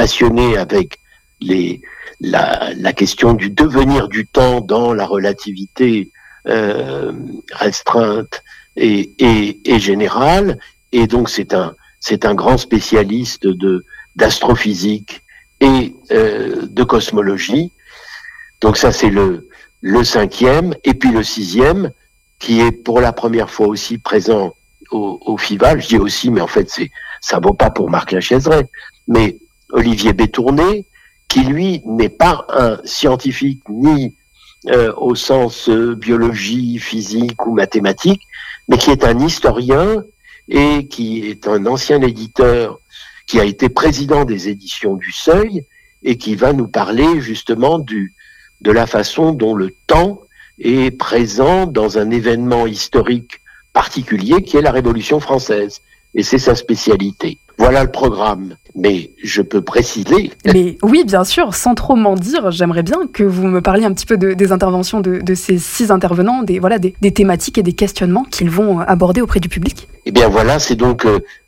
passionné avec la question du devenir du temps dans la relativité restreinte et générale. Et donc c'est un grand spécialiste d'astrophysique et de cosmologie. Donc ça c'est le 5e, et puis le 6e, qui est pour la première fois aussi présent au FIVAL. Je dis aussi, mais en fait ça vaut pas pour Marc Lachaiseray, mais Olivier Bétourné, qui lui n'est pas un scientifique ni au sens biologie, physique ou mathématique, mais qui est un historien et qui est un ancien éditeur qui a été président des éditions du Seuil et qui va nous parler justement de la façon dont le temps est présent dans un événement historique particulier qui est la Révolution française. Et c'est sa spécialité. Voilà le programme. Mais je peux préciser. Mais oui, bien sûr, sans trop m'en dire, j'aimerais bien que vous me parliez un petit peu des interventions de ces 6 intervenants, des thématiques et des questionnements qu'ils vont aborder auprès du public. Eh bien voilà, c'est donc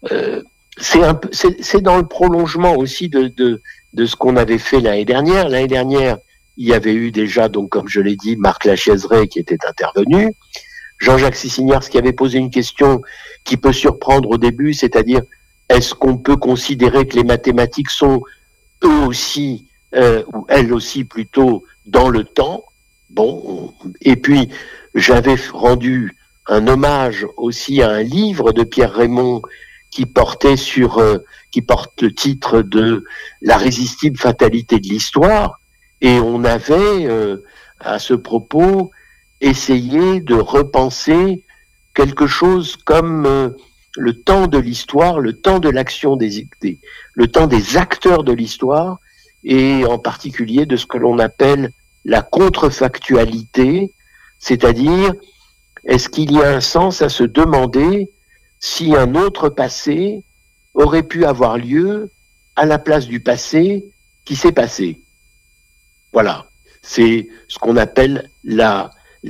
c'est dans le prolongement aussi de ce qu'on avait fait l'année dernière. L'année dernière, il y avait eu déjà, donc comme je l'ai dit, Marc Lachaiseray qui était intervenu, Jean-Jacques Sissinières qui avait posé une question qui peut surprendre au début, c'est-à-dire est-ce qu'on peut considérer que les mathématiques sont eux aussi, ou elles aussi plutôt, dans le temps? Bon, et puis j'avais rendu un hommage aussi à un livre de Pierre Raymond qui porte le titre de La résistible fatalité de l'histoire, et on avait à ce propos essayé de repenser quelque chose comme le temps de l'histoire, le temps de l'action le temps des acteurs de l'histoire, et en particulier de ce que l'on appelle la contrefactualité, c'est-à-dire est-ce qu'il y a un sens à se demander si un autre passé aurait pu avoir lieu à la place du passé qui s'est passé. Voilà, c'est ce qu'on appelle la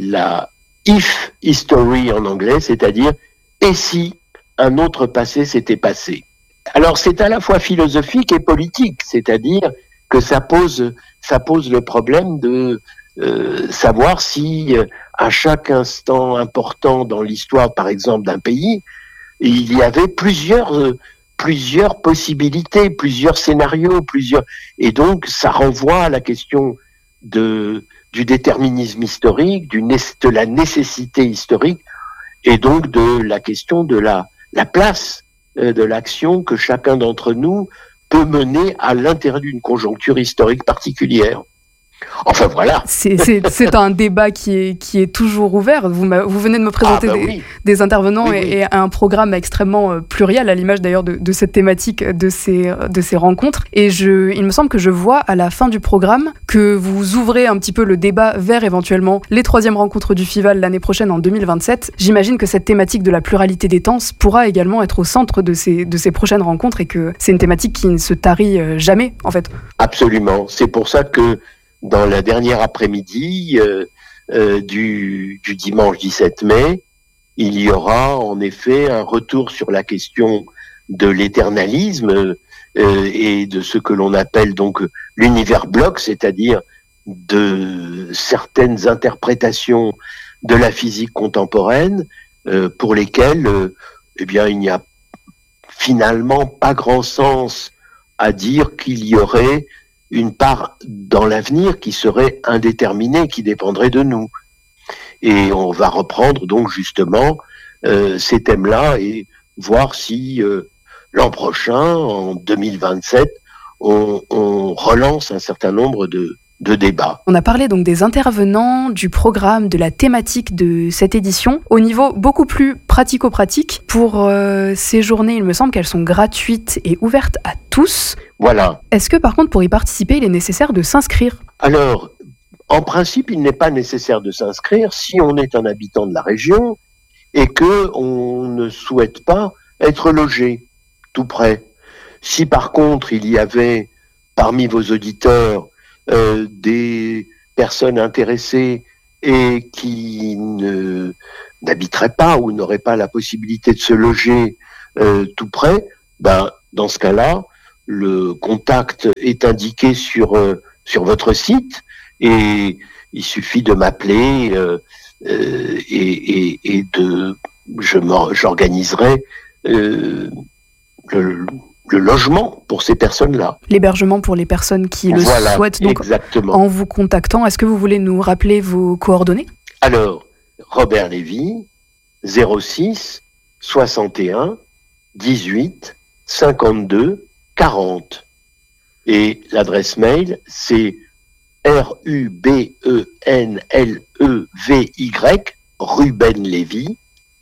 if history en anglais, c'est-à-dire et si un autre passé s'était passé. Alors c'est à la fois philosophique et politique, c'est-à-dire que ça pose le problème de savoir si à chaque instant important dans l'histoire, par exemple, d'un pays, il y avait plusieurs possibilités, plusieurs scénarios, et donc ça renvoie à la question du déterminisme historique, de la nécessité historique, et donc de la question de la place de l'action que chacun d'entre nous peut mener à l'intérieur d'une conjoncture historique particulière. Enfin voilà. C'est un débat qui est toujours ouvert. Vous venez de me présenter des intervenants et un programme extrêmement pluriel, à l'image d'ailleurs de cette thématique, de ces rencontres. Et il me semble que je vois à la fin du programme que vous ouvrez un petit peu le débat vers éventuellement les 3e rencontres du FIVAL l'année prochaine en 2027. J'imagine que cette thématique de la pluralité des temps pourra également être au centre de ces prochaines rencontres et que c'est une thématique qui ne se tarit jamais en fait. Absolument. C'est pour ça que dans la dernière après-midi du dimanche 17 mai, il y aura en effet un retour sur la question de l'éternalisme et de ce que l'on appelle donc l'univers bloc, c'est-à-dire de certaines interprétations de la physique contemporaine pour lesquelles il n'y a finalement pas grand sens à dire qu'il y aurait une part dans l'avenir qui serait indéterminée, qui dépendrait de nous. Et on va reprendre donc justement ces thèmes-là et voir si l'an prochain, en 2027, on relance un certain nombre de débats. On a parlé donc des intervenants, du programme, de la thématique de cette édition. Au niveau beaucoup plus pratico-pratique, pour ces journées, il me semble qu'elles sont gratuites et ouvertes à tous. Voilà. Est-ce que par contre, pour y participer, il est nécessaire de s'inscrire ? Alors, en principe, il n'est pas nécessaire de s'inscrire si on est un habitant de la région et qu'on ne souhaite pas être logé tout près. Si par contre, il y avait parmi vos auditeurs des personnes intéressées et qui n'habiteraient pas ou n'auraient pas la possibilité de se loger tout près, dans ce cas-là, le contact est indiqué sur votre site et il suffit de m'appeler et j'organiserai le logement pour ces personnes-là. L'hébergement pour les personnes qui le souhaitent, donc exactement. En vous contactant. Est-ce que vous voulez nous rappeler vos coordonnées ? Alors, Robert Lévy, 06 61 18 52 40. Et l'adresse mail, c'est rubenlevy, rubenlevy,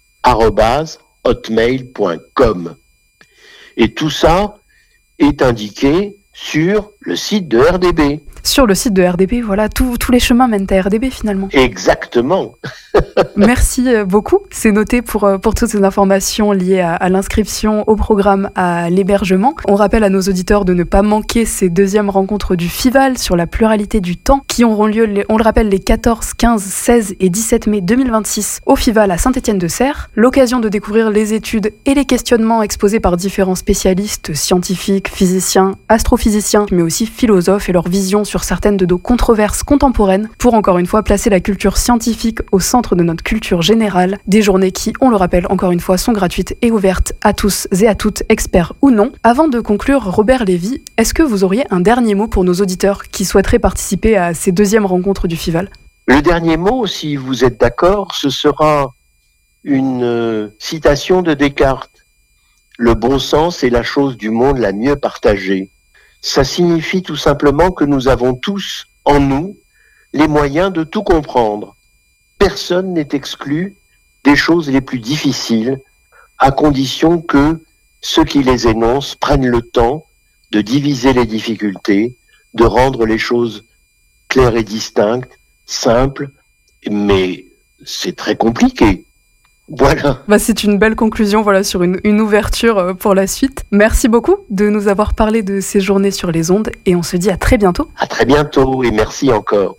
@hotmail.com. Et tout ça est indiqué sur le site de RDB. Sur le site de RDB, voilà, tous les chemins mènent à RDB finalement. Exactement. Merci beaucoup. C'est noté pour toutes ces informations liées à l'inscription au programme, à l'hébergement. On rappelle à nos auditeurs de ne pas manquer ces deuxièmes rencontres du FIVAL sur la pluralité du temps qui auront lieu, on le rappelle, les 14, 15, 16 et 17 mai 2026 au FIVAL à Saint-Étienne-de-Serres. L'occasion de découvrir les études et les questionnements exposés par différents spécialistes, scientifiques, physiciens, astrophysiciens, mais aussi philosophes et leur vision sur certaines de nos controverses contemporaines pour encore une fois placer la culture scientifique au centre de notre culture générale. Des journées qui, on le rappelle encore une fois, sont gratuites et ouvertes à tous et à toutes, experts ou non. Avant de conclure, Robert Lévy, est-ce que vous auriez un dernier mot pour nos auditeurs qui souhaiteraient participer à ces deuxièmes rencontres du FIVAL ? Le dernier mot, si vous êtes d'accord, ce sera une citation de Descartes. Le bon sens est la chose du monde la mieux partagée. Ça signifie tout simplement que nous avons tous, en nous, les moyens de tout comprendre. Personne n'est exclu des choses les plus difficiles, à condition que ceux qui les énoncent prennent le temps de diviser les difficultés, de rendre les choses claires et distinctes, simples, mais c'est très compliqué. Voilà. C'est une belle conclusion, voilà, sur une ouverture pour la suite. Merci beaucoup de nous avoir parlé de ces journées sur les ondes et on se dit à très bientôt. À très bientôt et merci encore.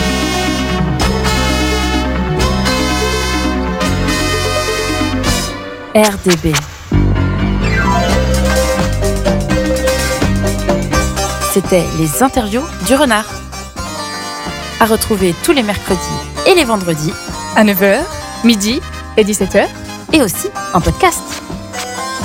RDB. C'était les interviews du renard. À retrouver tous les mercredis et les vendredis à 9h, midi et 17h et aussi en podcast.